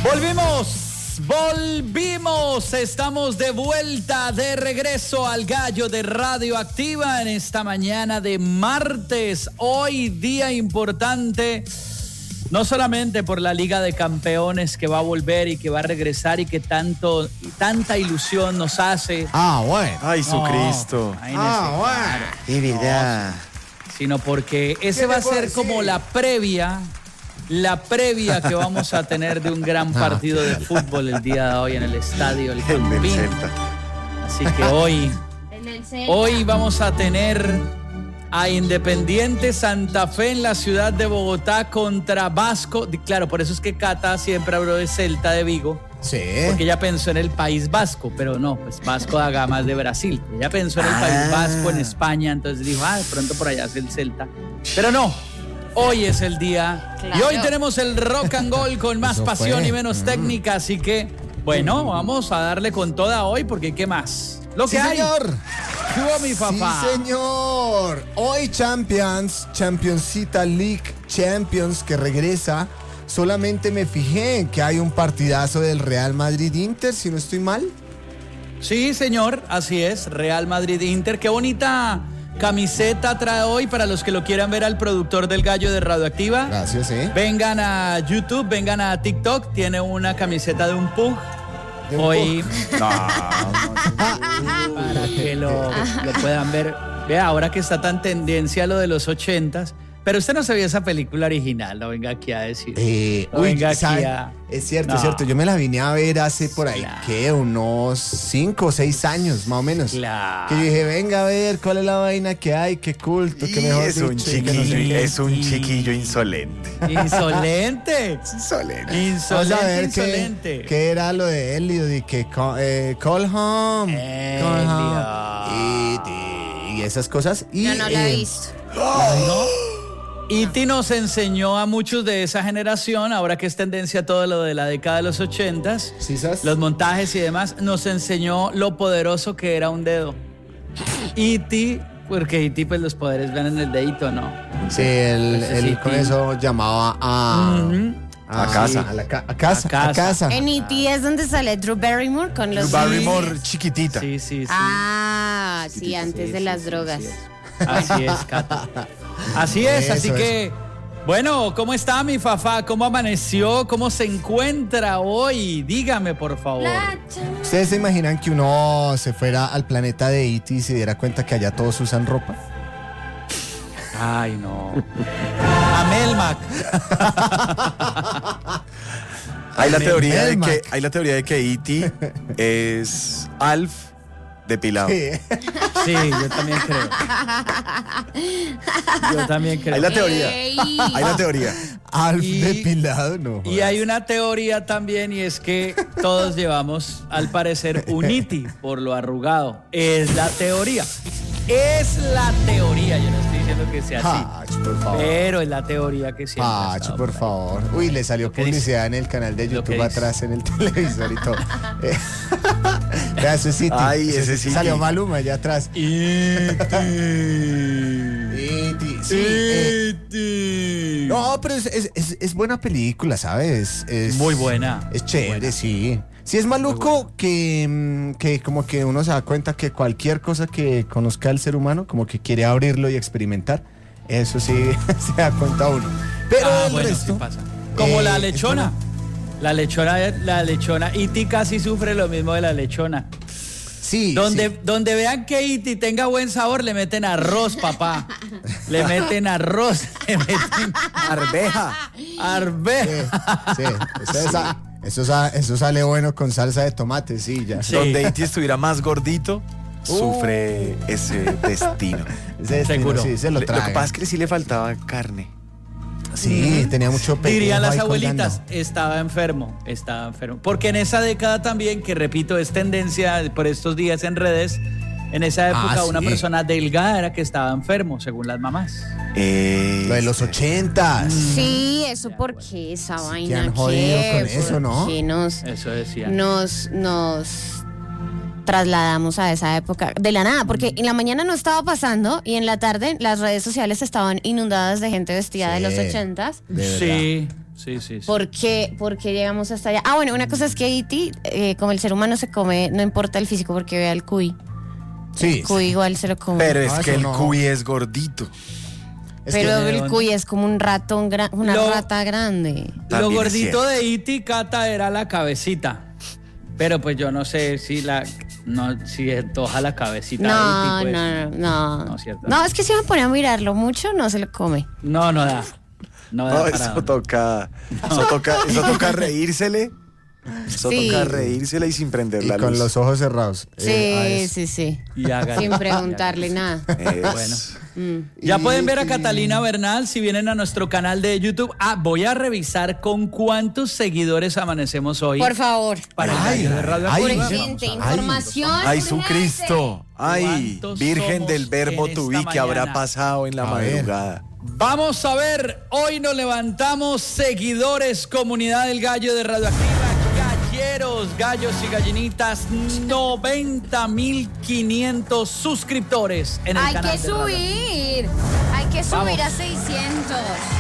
Volvimos, estamos de vuelta, de regreso al Gallo de Radioactiva en esta mañana de martes. Hoy día importante, no solamente por la Liga de Campeones que va a volver y que va a regresar y que tanta ilusión nos hace. Bueno. Ay, Jesucristo. Bueno. De verdad. Sino porque ese va a ser como la previa que vamos a tener de un gran partido de fútbol el día de hoy en el estadio El Campín. Así que hoy vamos a tener a Independiente Santa Fe en la ciudad de Bogotá contra Vasco. Claro, por eso es que Cata siempre habló de Celta de Vigo. Sí. Porque ella pensó en el País Vasco, pero no, pues Vasco da Gama es de Brasil. Ella pensó en el País Vasco, en España, entonces dijo, de pronto por allá es el Celta. Pero no. Hoy es el día, claro. Y hoy tenemos el rock and roll con más pasión y menos técnica, así que, bueno, vamos a darle con toda hoy, porque ¿qué más? Lo que hay. Señor. ¿Qué hubo, mi papá? Sí, señor. Hoy Championcita League Champions que regresa. Solamente me fijé en que hay un partidazo del Real Madrid-Inter, si no estoy mal. Sí, señor, así es, Real Madrid-Inter. Qué bonita camiseta trae hoy para los que lo quieran ver al productor del Gallo de Radioactiva. Gracias, Vengan a YouTube, vengan a TikTok. Tiene una camiseta de un pug. Hoy. Para que lo puedan ver. Vea, ahora que está tan tendencia lo de los 80s. Pero usted no sabía esa película original, no venga aquí a decir. Venga aquí a... Es cierto, es cierto. Yo me la vine a ver hace por ahí, ¿qué? Unos 5 o 6 años, más o menos. Claro. Que yo dije, venga a ver cuál es la vaina que hay, qué culto, qué mejor es un chiquillo, es un chiquillo insolente. Insolente. Vamos a ver qué era lo de Elliot y que Call Home. Call Home. Y esas cosas. Yo no la he visto. E.T. nos enseñó a muchos de esa generación, ahora que es tendencia todo lo de la década de los 80s, ¿sí, sabes? Los montajes y demás, nos enseñó lo poderoso que era un dedo. E.T., porque E.T. pues los poderes ven en el dedito, ¿no? Sí, él con eso llamaba a casa. A casa. En E.T. es donde sale Drew Barrymore con los... Drew Barrymore chiquitita. Sí. Sí, antes de las drogas. Así es, Cata. Así es, así que, bueno, ¿cómo está mi Fafá? ¿Cómo amaneció? ¿Cómo se encuentra hoy? Dígame, por favor. ¿Ustedes se imaginan que uno se fuera al planeta de E.T. y se diera cuenta que allá todos usan ropa? Ay, no. A Melmac. Hay la teoría de que E.T. es Alf depilado. Sí, yo también creo. Hay la teoría. Alf depilado, no. Y hay una teoría también, y es que todos llevamos, al parecer, un E.T. por lo arrugado. Es la teoría. Yo no estoy diciendo que sea así. Por favor. Pero es la teoría que siempre ha estado por favor. Uy, le salió publicidad en el canal de YouTube atrás en el televisor y todo. Ese sitio. Ay, ese sitio. Salió Maluma allá atrás. Sí. No, pero es buena película, ¿sabes? Es muy buena. Es chévere, buena. Sí. Sí, es maluco que como que uno se da cuenta que cualquier cosa que conozca el ser humano, como que quiere abrirlo y experimentar. Eso sí se da cuenta uno. Pero el resto, sí pasa. Como la lechona. La lechona. E.T. casi sufre lo mismo de la lechona. Sí. Donde vean que E.T. tenga buen sabor, le meten arroz, papá. Le meten arroz. Le meten arveja. Sí. Eso sale bueno con salsa de tomate, sí, ya. Sí. Donde E.T. estuviera más gordito, sufre ese destino. Seguro. Sí, se lo trae. Lo que pasa es que sí le faltaba carne. Sí, tenía mucho pequeño. Dirían las abuelitas, estaba enfermo. Porque en esa década también, que repito, es tendencia por estos días en redes, en esa época una persona delgada era que estaba enfermo, según las mamás. Lo de los 80s. Sí, eso porque esa vaina que han jodido con eso, ¿no? Eso decía. Nos trasladamos a esa época de la nada, porque en la mañana no estaba pasando y en la tarde las redes sociales estaban inundadas de gente vestida de los 80s. Sí. ¿Por qué llegamos hasta allá? Ah, bueno, una cosa es que E.T., como el ser humano se come, no importa el físico porque vea el cuy. Sí. El cuy igual se lo come. Pero es que eso el no. cuy es gordito. Pero ¿de el dónde? cuy es como un ratón, una rata grande. Lo También es gordito cierto. de E.T., Cata, era la cabecita. Pero pues yo no sé si si antoja la cabecita No, de E.T., pues. no. No, cierto. No, es que si me pone a mirarlo mucho, no se lo come. No da. No da No, para eso dónde. toca reírsele. Eso Sí. toca reírsele y sin prender Y la con luz. los ojos cerrados. Sí. Y hágale. Sin preguntarle nada. Bueno. Mm. Ya pueden ver a Catalina Bernal si vienen a nuestro canal de YouTube. Voy a revisar con cuántos seguidores amanecemos hoy. Por favor. Para el gallo de Radio ay, Activa. Urgente, información. Ay, urgente. Cristo. Ay, ¿Cuántos Virgen somos del Verbo en tu esta vi que habrá mañana? pasado en la A ver. madrugada. Vamos a ver, hoy nos levantamos seguidores, comunidad del gallo de Radioactiva, galleros, gallos y gallinitas, 90.500 suscriptores en el Hay canal que de Radio. subir. Hay que subir Vamos. a 600.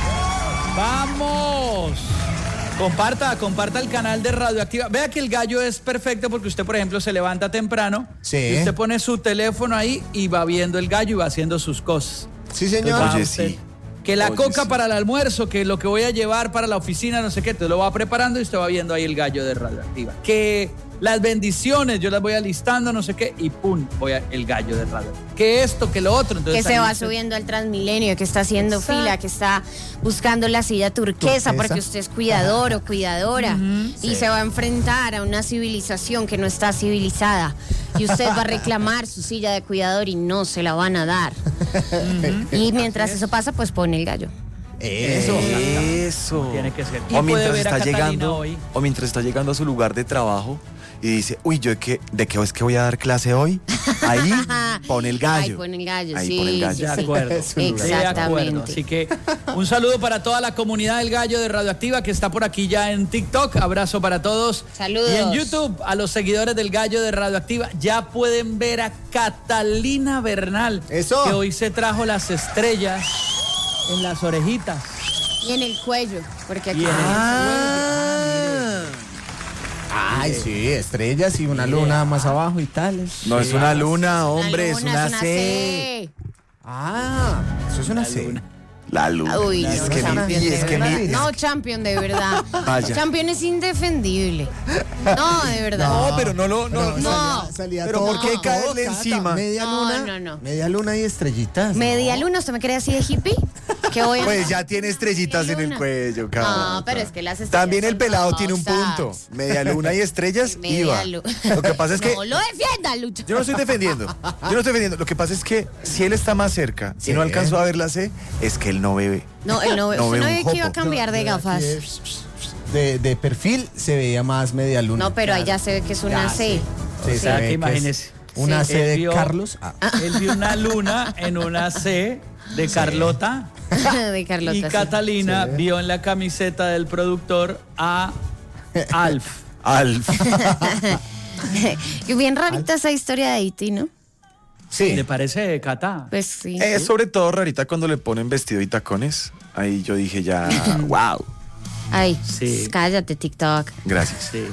¡Vamos! Comparta el canal de Radioactiva. Vea que el gallo es perfecto porque usted, por ejemplo, se levanta temprano Sí. y usted pone su teléfono ahí y va viendo el gallo y va haciendo sus cosas. Sí, señor. Va Oye, usted, sí. que la Oye, coca sí. para el almuerzo, que lo que voy a llevar para la oficina, no sé qué, te lo va preparando y usted va viendo ahí el gallo de Radioactiva. Que las bendiciones, yo las voy alistando, no sé qué, y pum, el gallo de Radioactiva. Que esto, que lo otro. Que Entonces, se ahí va usted- subiendo al Transmilenio, que está haciendo fila, que está buscando la silla turquesa porque usted es cuidador o cuidadora y se va a enfrentar a una civilización que no está civilizada y usted va a reclamar su silla de cuidador y no se la van a dar. Y mientras eso pasa, pues pone el gallo. Eso. Tiene que ser. Y O puede mientras ver a está Catalina llegando, hoy. o mientras está llegando a su lugar de trabajo y dice, uy, ¿de qué es que voy a dar clase hoy? Ahí pone el gallo. Ahí pone el gallo, Ahí sí, pone el gallo. sí, De sí. acuerdo. Es un lugar. De acuerdo. Exactamente. Así que un saludo para toda la comunidad del gallo de Radioactiva que está por aquí ya en TikTok. Abrazo para todos. Saludos. Y en YouTube, a los seguidores del gallo de Radioactiva, ya pueden ver a Catalina Bernal. Eso. Que hoy se trajo las estrellas en las orejitas. Y en el cuello, porque aquí Y en el- Ay, sí, estrellas y una luna más abajo y tales. No es una luna, hombre, es una luna, C. Ah, eso es una C. La luna. Uy, Y es no, que Champion, y de es que verdad. mi- No, Champion, de verdad. Vaya. Champion es indefendible. No, de verdad. No, pero no lo. Pero No. salía Pero todo ¿por qué todo, caerle Cata. encima? Media No, luna. no. Media luna y estrellitas. Media ¿no? luna, ¿usted me cree así de hippie? Que voy a... Pues ya tiene estrellitas en el luna. cuello, cabrón. No, pero es que las estrellas También el son pelado tiene un cosas. punto. Media luna y estrellas Media iba. luna. Lo que pasa es que No lo defienda, Lucho. yo no estoy defendiendo. Yo no estoy defendiendo. Lo que pasa es que si él está más cerca y Sí. no alcanzó a ver la C, es que él no bebe. No, él no, No usted ve no un ve que iba a jopo. cambiar de Yo gafas. aquí, de perfil se veía más media luna. No, pero ahí ya se ve que es una Ya, C. Sí, O sea, se ve que es imagínese. Una Sí. C de Él vio- Carlos. Él vio una luna en una C de Carlota. De Carlota. Y sí. Catalina Sí. vio en la camiseta del productor a Alf. Alf. Que bien rarita esa historia de Haití, ¿no? Sí. ¿Le parece, Cata? Pues sí. Es sobre todo rarita cuando le ponen vestido y tacones. Ahí yo dije ya, wow. Ay, Sí. cállate, TikTok. Gracias. Sí.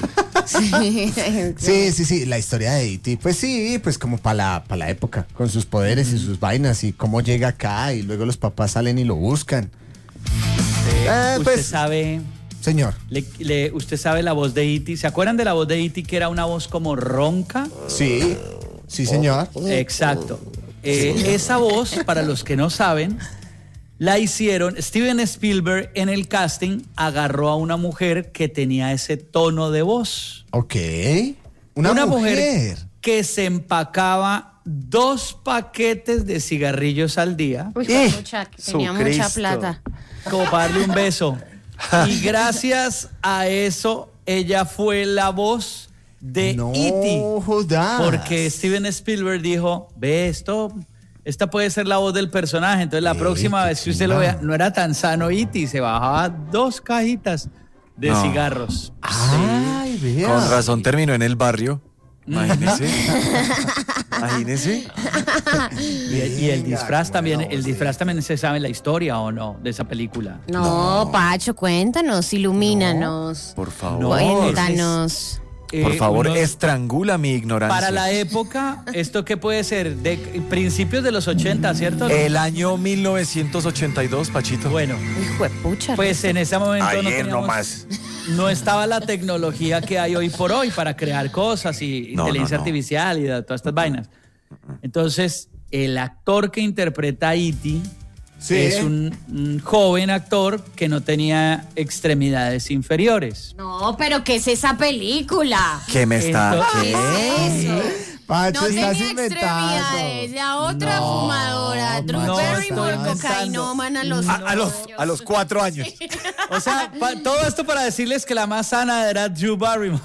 Sí, la historia de E.T. Pues sí, pues como para la época, con sus poderes y sus vainas y cómo llega acá y luego los papás salen y lo buscan. Usted pues- sabe, Señor. usted sabe la voz de E.T. ¿Se acuerdan de la voz de E.T. que era una voz como ronca? Sí, sí, señor. Exacto. Esa voz, para los que no saben, la hicieron Steven Spielberg en el casting, agarró a una mujer que tenía ese tono de voz. Ok. Una mujer. que se empacaba 2 paquetes de cigarrillos al día, Uy, tenía mucha Cristo. plata. como para darle un beso. Y gracias a eso, ella fue la voz de No E.T. jodas. Porque Steven Spielberg dijo, ve esto, esta puede ser la voz del personaje. Entonces la próxima qué vez que usted chimba. lo vea, no era tan sano E.T., se bajaba 2 cajitas de No. cigarros. Ay, vea. Con razón terminó en el barrio. Imagínese. Imagínese. Y el disfraz también, se sabe la historia o no de esa película. No, Pacho, cuéntanos, ilumínanos. Por favor. No, Cuéntanos. Por favor, uno- estrangula mi ignorancia. Para la época, ¿esto qué puede ser? De principios de los 80, ¿cierto? El año 1982, Pachito. Bueno, Hijo de pucha. pues en ese momento no Ayer teníamos, nomás. no estaba la tecnología que hay hoy por hoy para crear cosas y No, inteligencia no. artificial y todas estas vainas. Entonces, el actor que interpreta a E.T. Sí. es un joven actor que no tenía extremidades inferiores. No, pero ¿qué es esa película? ¿Qué me está? Entonces- ¿Qué ¿Qué? es eso? Pacho, No estás tenía inventando. extremidades. La otra No, fumadora, Drew Pacho, Barrymore, estás cocainómana, los A los 4 años. O sea, todo esto para decirles que la más sana era Drew Barrymore.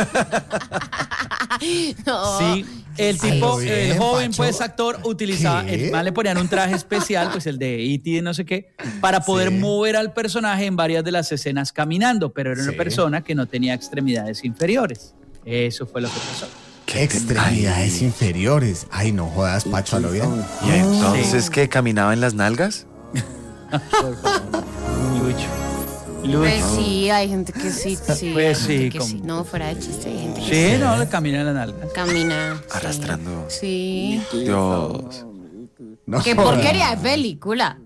No. Sí, el tipo, Ay, el bien, joven Pacho. pues actor utilizaba, ¿Qué? el man le ponían un traje especial, pues el de E.T. de no sé qué, para poder Sí. mover al personaje en varias de las escenas caminando, pero era una Sí. persona que no tenía extremidades inferiores. Eso fue lo que pasó. Extremidades inferiores. Ay, no jodas, Pacho, a lo bien. ¿Y entonces qué? ¿Caminaba en las nalgas? Lucho. Pues sí, hay gente que sí. Pues hay gente sí, que como- sí. No, fuera de chiste, hay gente que Sí, no, le camina en la nalga. camina. sí. Arrastrando. Sí. Dios. No Qué jodas. porquería de película.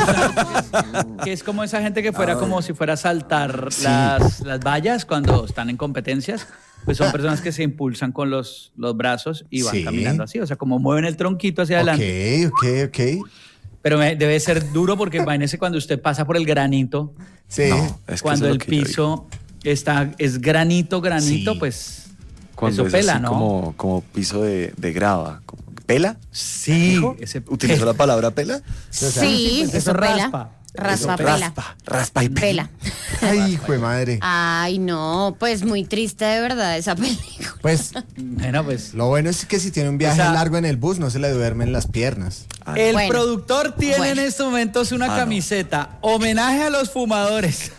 Que es como esa gente que fuera como si fuera a saltar las vallas cuando están en competencias. Pues son personas que se impulsan con los brazos y van Sí. caminando así. O sea, como mueven el tronquito hacia adelante. Ok. Pero debe ser duro porque imagínese cuando usted pasa por el granito, Sí. No, es que cuando eso es el lo que yo piso es granito, Sí. pues Cuando eso es pela, así ¿no? como piso de grava. ¿Pela? Sí, ¿Dijo? ese ¿Utilizó la palabra pela? Sí, pues eso eso pela. raspa. Raspa, Eso, pela. raspa y pela. Pela. Ay, hijo de madre. Ay, no, pues muy triste de verdad esa película. Pues Bueno, pues lo bueno es que si tiene un viaje O sea- largo en el bus, no se le duermen las piernas. el Bueno. productor tiene Bueno. en estos momentos una no. camiseta, homenaje a los fumadores.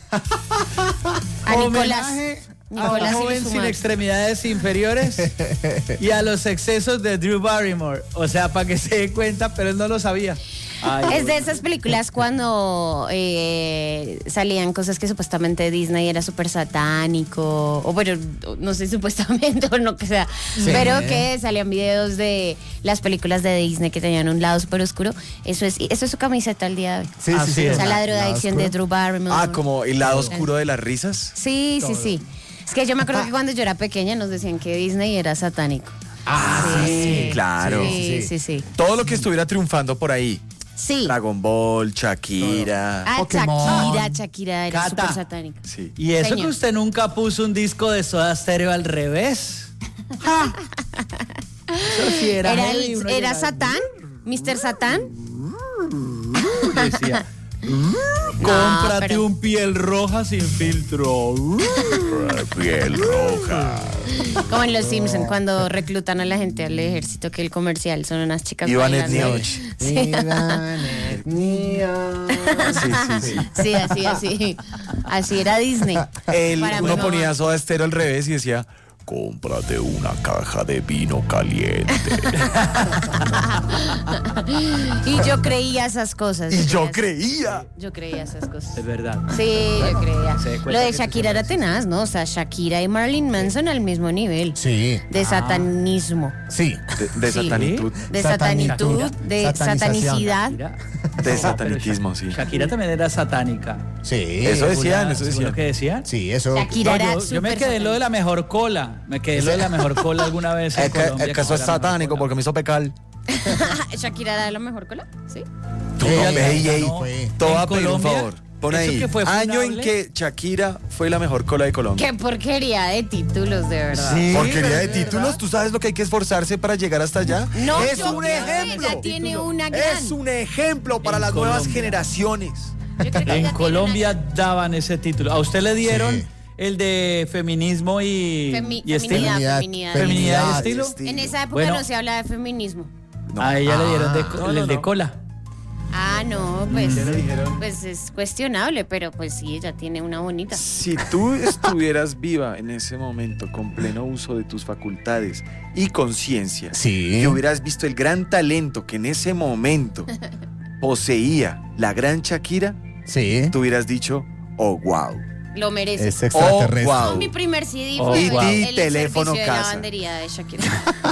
A Nicolás. Homenaje a Nicolás un y los joven sin fumadores. extremidades inferiores y a los excesos de Drew Barrymore. O sea, para que se dé cuenta, pero él no lo sabía. Ay, Es de esas películas cuando salían cosas que supuestamente Disney era súper satánico, o bueno, no sé supuestamente o no que sea, pero que salían videos de las películas de Disney que tenían un lado súper oscuro. Eso es su camiseta al día de hoy. Sí, Así sí. es. O sea, la Lado drogadicción oscuro. de Drew Barrymore. Ah, como el lado oscuro de las risas. Sí. Es que yo me acuerdo que cuando yo era pequeña nos decían que Disney era satánico. Sí, claro. Sí. Todo lo que estuviera triunfando por ahí. Sí. Dragon Ball, Shakira. Ah, Pokémon. Shakira era Cata. súper satánica. Sí. Y eso Señor. que usted nunca puso un disco de Soda Stereo al revés. ¡Ja! Eso sí era Era, heavy, uno era llegaba- Satán, Mr. Satán. Decía, cómprate pero- un piel roja sin filtro. Piel roja. Como en Los Simpsons, cuando reclutan a la gente al ejército, que el comercial son unas chicas Iván bailando. Etnievich. Sí, así. Así era Disney. Para Uno mi ponía mamá. Soda Stereo al revés y decía, cómprate una caja de vino caliente. Y yo creía esas cosas. Y yo creía. Yo creía esas cosas. Es verdad. Sí, yo creía. se dé cuenta Lo de que Shakira era tenaz, ¿no? O sea, Shakira y Marilyn Manson al mismo nivel. Sí. De satanismo. Sí. De Sí. satanitud. De Satanitud. satanitud, de Satanización. satanicidad. Shakira. De No, satanitismo, pero sí. Shakira también era satánica. Sí. Eso decían, eso ¿Seguro decían. que decían? Sí, eso. Shakira era Yo me súper quedé en lo de la satánica. mejor cola. Me quedé en lo de la mejor cola alguna vez en Colombia. Es que eso es satánico porque me hizo pecar. Shakira era la mejor cola, ¿sí? Ella Ey, ganó ey, en Te voy a pedir un Colombia. favor. Pon Eso ahí. que fue Año en fundable. que Shakira fue la mejor cola de Colombia. Qué porquería de títulos, de verdad. Sí, Porquería de ¿verdad? títulos. ¿Tú sabes lo que hay que esforzarse para llegar hasta allá? No, es yo un creo que ejemplo. ella tiene una gran. Es un ejemplo para En las nuevas Colombia. generaciones. Yo creo que ella En tiene Colombia una daban ese título. ¿A usted le dieron Sí. el de feminismo y estilo? feminidad. Feminidad y estilo. En esa época Bueno. no se habla de feminismo. No. A ella le dieron no, el de no. cola. Ah, no, pues es cuestionable, pero pues sí, ella tiene una bonita. Si tú estuvieras viva en ese momento, con pleno uso de tus facultades y conciencia, Sí. y hubieras visto el gran talento que en ese momento poseía la gran Shakira, Sí. tú hubieras dicho, oh, wow. Lo merece. Es extraterrestre. Oh, wow. Mi primer CD Oh, fue wow. el Teléfono servicio de casa. lavandería de Shakira.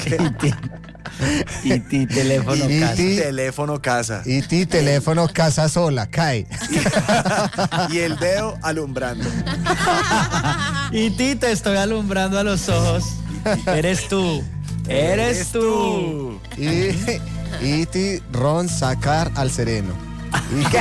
Y teléfono Y- casa. Teléfono casa. Y ti, teléfono, casa sola, cae. Y el dedo alumbrando. Y ti te estoy alumbrando a los ojos. Eres tú. Eres tú. Y ti, ron, sacar al sereno.